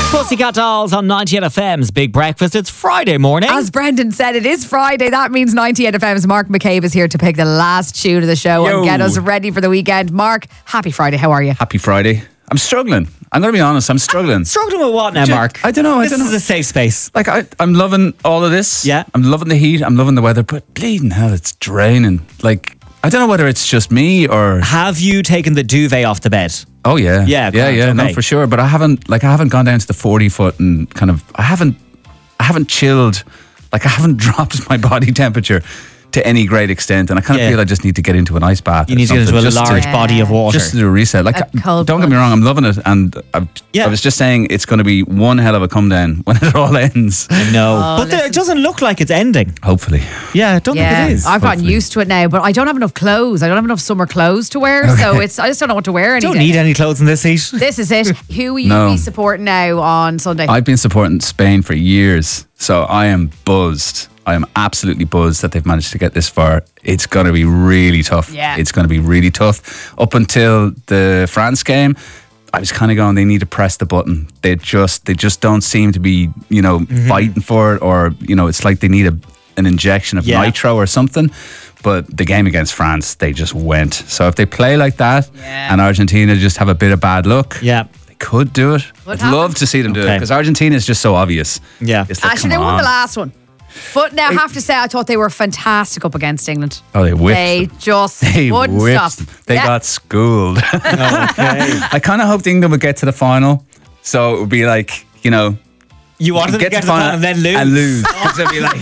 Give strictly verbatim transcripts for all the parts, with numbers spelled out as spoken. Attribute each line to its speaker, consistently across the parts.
Speaker 1: Pussycat Dolls on ninety-eight F M's Big Breakfast. It's Friday morning.
Speaker 2: As Brendan said, it is Friday. That means ninety-eight F M's Mark McCabe is here to pick the last tune of the show
Speaker 3: Yo.
Speaker 2: and get us ready for the weekend. Mark, happy Friday. How are you?
Speaker 3: Happy Friday. I'm struggling. I'm going to be honest. I'm struggling.
Speaker 1: Struggling with what now,
Speaker 3: Ju-
Speaker 1: Mark?
Speaker 3: I don't know. I
Speaker 1: This
Speaker 3: don't know.
Speaker 1: is a safe space.
Speaker 3: Like, I, I'm loving all of this.
Speaker 1: Yeah.
Speaker 3: I'm loving the heat. I'm loving the weather. But bleeding hell, it's draining. Like, I don't know whether it's just me or...
Speaker 1: Have you taken the duvet off the bed?
Speaker 3: Oh, yeah.
Speaker 1: Yeah,
Speaker 3: Yeah,
Speaker 1: grand,
Speaker 3: yeah. No,
Speaker 1: okay.
Speaker 3: for sure. But I haven't, like, I haven't gone down to the forty foot and kind of... I haven't... I haven't chilled. Like, I haven't dropped my body temperature to any great extent. And I kind of
Speaker 1: Yeah.
Speaker 3: feel I just need to get into an ice bath.
Speaker 1: You
Speaker 3: or
Speaker 1: need to get
Speaker 3: something
Speaker 1: into a
Speaker 3: just
Speaker 1: large
Speaker 3: to,
Speaker 1: body of water.
Speaker 3: Just to do a reset. Like,
Speaker 2: A cold
Speaker 3: don't get me
Speaker 2: plunge.
Speaker 3: wrong, I'm loving it. And I've,
Speaker 1: Yeah.
Speaker 3: I was just saying it's going to be one hell of a come down when it all ends.
Speaker 1: no.
Speaker 2: Oh,
Speaker 1: but there,
Speaker 2: listen.
Speaker 1: it doesn't look like it's ending.
Speaker 3: Hopefully.
Speaker 1: Yeah, I don't
Speaker 2: Yeah,
Speaker 1: think it is.
Speaker 2: I've gotten
Speaker 3: hopefully.
Speaker 2: used to it now, but I don't have enough clothes. I don't have enough summer clothes to wear, so it's I just don't know what to wear. Any
Speaker 1: don't
Speaker 2: day.
Speaker 1: need any clothes in this heat.
Speaker 2: This is it. Who will you
Speaker 3: No.
Speaker 2: be supporting now on Sunday?
Speaker 3: I've been supporting Spain for years, so I am buzzed. I am absolutely buzzed that they've managed to get this far. It's going to be really tough.
Speaker 2: Yeah.
Speaker 3: It's going to be really tough. Up until the France game, I was kind of going, they need to press the button. They just they just don't seem to be, you know, fighting for it, or, you know, it's like they need a, an injection of
Speaker 1: Yeah.
Speaker 3: nitro or something. But the game against France, they just went. So if they play like that
Speaker 2: Yeah.
Speaker 3: and Argentina just have a bit of bad luck,
Speaker 1: Yeah.
Speaker 3: they could do it.
Speaker 2: Could
Speaker 3: I'd
Speaker 2: happen.
Speaker 3: love to see them do it
Speaker 1: Okay.
Speaker 3: because Argentina is just so obvious.
Speaker 1: Yeah.
Speaker 3: It's like,
Speaker 2: Actually,
Speaker 3: come
Speaker 2: they won
Speaker 3: on.
Speaker 2: the last one. But now I have to say, I thought they were fantastic up against England.
Speaker 3: Oh, they whipped
Speaker 2: They
Speaker 3: them.
Speaker 2: just
Speaker 3: They
Speaker 2: wouldn't
Speaker 3: whipped
Speaker 2: stop.
Speaker 3: them. They
Speaker 2: Yeah.
Speaker 3: got schooled.
Speaker 1: Okay.
Speaker 3: I kind of hoped England would get to the final. So it would be like, you know,
Speaker 1: You wanted them to get to the final and then lose.
Speaker 3: And lose. So it'd be like,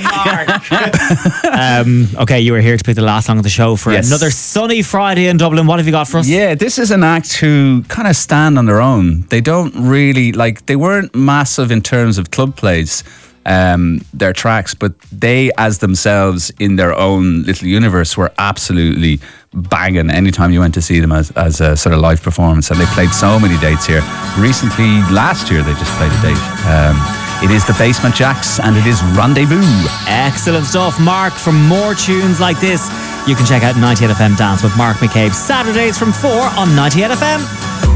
Speaker 1: um, okay, you were here to pick the last song of the show for
Speaker 3: Yes.
Speaker 1: another sunny Friday in Dublin. What have you got for us?
Speaker 3: yeah, this is an act who kind of stand on their own. They don't really, like, they weren't massive in terms of club plays, um, their tracks, but they, as themselves in their own little universe, were absolutely banging anytime you went to see them as, as a sort of live performance. And they played so many dates here. Recently, last year, they just played a date. Um, it is the Basement Jacks and it is Rendezvous.
Speaker 1: Excellent stuff, Mark. For more tunes like this, you can check out ninety-eight F M Dance with Mark McCabe Saturdays from four on ninety-eight F M.